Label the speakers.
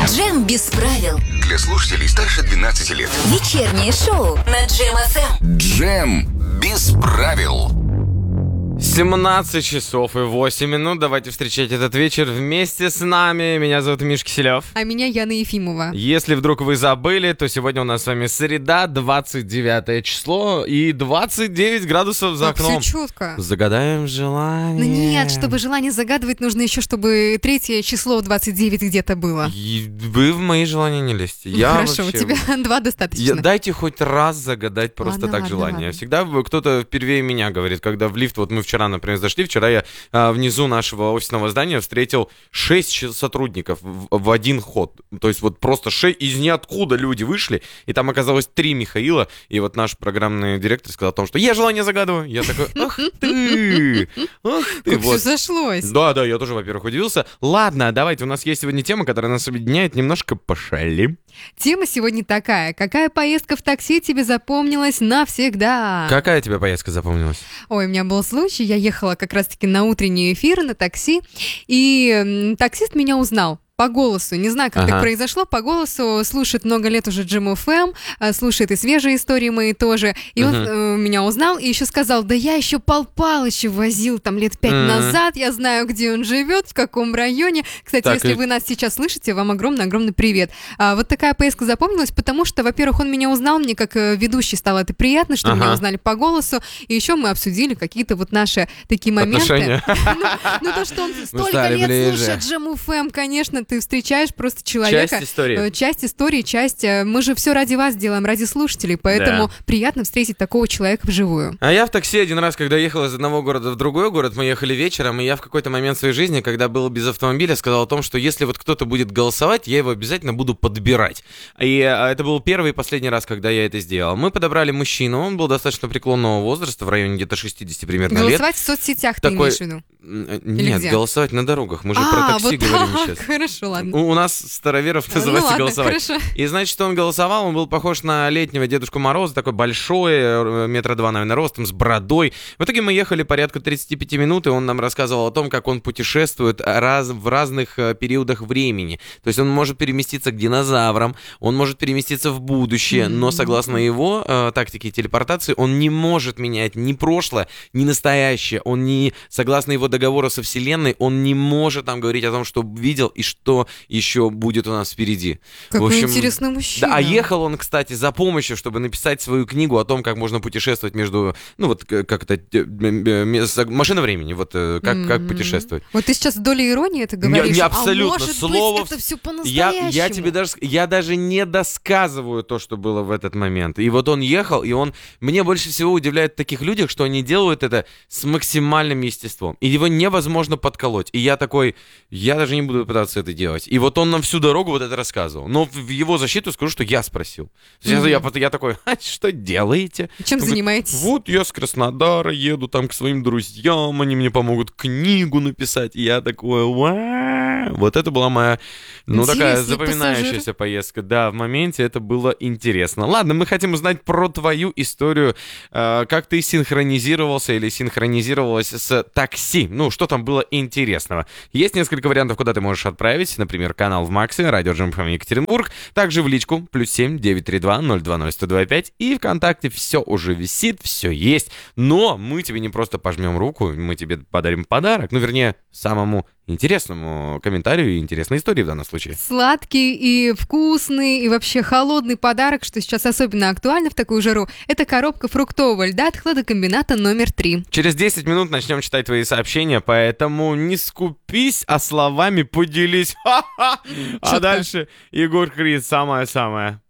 Speaker 1: Джем без правил.
Speaker 2: Для слушателей старше 12 лет.
Speaker 1: Вечернее шоу на Джем ФМ.
Speaker 2: Джем без правил.
Speaker 3: 17 часов и 8 минут. Давайте встречать этот вечер вместе с нами. Меня зовут Миш Киселев.
Speaker 4: А меня Яна Ефимова.
Speaker 3: Если вдруг вы забыли, то сегодня у нас с вами среда, 29 число и 29 градусов за окном.
Speaker 4: Все четко.
Speaker 3: Загадаем желание.
Speaker 4: Ну нет, чтобы желание загадывать, нужно еще, чтобы третье число 29 где-то было.
Speaker 3: И вы в мои желания не лезьте.
Speaker 4: Хорошо, у тебя 2 достаточно.
Speaker 3: Дайте хоть раз загадать просто
Speaker 4: Ладно,
Speaker 3: так
Speaker 4: ладно,
Speaker 3: желание.
Speaker 4: ладно.
Speaker 3: Всегда кто-то впервые меня говорит, когда в лифт, вот мы вчера, например, зашли, вчера я внизу нашего офисного здания встретил 6 сотрудников в один ход. То есть вот просто 6, из ниоткуда люди вышли, и там оказалось 3 Михаила, и вот наш программный директор сказал о том, что я желание загадываю. Я такой, ах ты, ах ты.
Speaker 4: Как все сошлось.
Speaker 3: Да, я тоже, во-первых, удивился. Ладно, давайте, у нас есть сегодня тема, которая нас объединяет, немножко пошалим.
Speaker 4: Тема сегодня такая. Какая поездка в такси тебе запомнилась навсегда?
Speaker 3: Какая тебе поездка запомнилась?
Speaker 4: Ой, у меня был случай, я ехала как раз-таки на утренний эфир на такси, и таксист меня узнал. По голосу, не знаю, как так произошло, по голосу, слушает много лет уже Джем ФМ, слушает и свежие истории мои тоже, и он меня узнал, и еще сказал, да я еще Пал Палыча возил там лет 5 назад, я знаю, где он живет, в каком районе. Кстати,
Speaker 3: Так,
Speaker 4: если вы нас сейчас слышите, вам огромный-огромный привет. Вот такая поездка запомнилась, потому что, во-первых, он меня узнал, мне как ведущий стало это приятно, что меня узнали по голосу, и еще мы обсудили какие-то вот наши такие моменты. Ну то, что он столько лет слушает Джем ФМ, конечно, ты встречаешь просто человека. Часть истории, часть... Мы же все ради вас делаем, ради слушателей, поэтому приятно встретить такого человека вживую.
Speaker 3: А я в такси один раз, когда ехал из одного города в другой город, мы ехали вечером, и я в какой-то момент своей жизни, когда был без автомобиля, сказал о том, что если вот кто-то будет голосовать, я его обязательно буду подбирать. И это был первый и последний раз, когда я это сделал. Мы подобрали мужчину, он был достаточно преклонного возраста, в районе где-то 60 примерно лет.
Speaker 4: Голосовать в соцсетях ты имеешь в виду?
Speaker 3: Нет, голосовать на дорогах. Мы же про такси
Speaker 4: вот
Speaker 3: говорим
Speaker 4: так.
Speaker 3: сейчас.
Speaker 4: Хорошо, ладно.
Speaker 3: У нас староверов называется голосовать.
Speaker 4: Хорошо.
Speaker 3: И значит, он голосовал, он был похож на летнего Дедушку Мороза, такой большой, 2 метра, наверное, ростом, с бородой. В итоге мы ехали порядка 35 минут, и он нам рассказывал о том, как он путешествует в разных периодах времени. То есть он может переместиться к динозаврам, он может переместиться в будущее, но согласно его тактике телепортации, он не может менять ни прошлое, ни настоящее. Он не, согласно его договору со Вселенной, он не может там говорить о том, что видел и что еще будет у нас впереди.
Speaker 4: Какой интересный мужчина.
Speaker 3: Да, а ехал он, кстати, за помощью, чтобы написать свою книгу о том, как можно путешествовать между, ну вот как это, машина времени, вот как путешествовать.
Speaker 4: Вот ты сейчас с долей иронии это говоришь,
Speaker 3: не абсолютно.
Speaker 4: А может
Speaker 3: Слово...
Speaker 4: быть, это все по-настоящему.
Speaker 3: Я даже не досказываю то, что было в этот момент. И вот он ехал, и он... Мне больше всего удивляет в таких людях, что они делают это с максимальным естеством. И его невозможно подколоть. И я такой, я даже не буду пытаться это делать. И вот он нам всю дорогу вот это рассказывал. Но в его защиту скажу, что я спросил. Я такой, что делаете?
Speaker 4: Чем занимаетесь?
Speaker 3: Вот я с Краснодара еду там к своим друзьям, они мне помогут книгу написать. И я такой, вот это была моя, такая запоминающаяся поездка. Да, в моменте это было интересно. Ладно, мы хотим узнать про твою историю, как ты синхронизировался или синхронизировалась с такси. Ну, что там было интересного. Есть несколько вариантов, куда ты можешь отправить. Например, канал в Максе, радио Джем ФМ Екатеринбург. Также в личку +7 932 020 125. И ВКонтакте все уже висит, все есть. Но мы тебе не просто пожмем руку, мы тебе подарим подарок. Ну, вернее, самому интересному комментарию и интересной истории в данном случае.
Speaker 4: Сладкий и вкусный, и вообще холодный подарок, что сейчас особенно актуально в такую жару, это коробка фруктового льда от хладокомбината номер 3.
Speaker 3: Через 10 минут начнем читать твои сообщения, поэтому не скупись, а словами поделись. А дальше Егор Крид, самое-самое.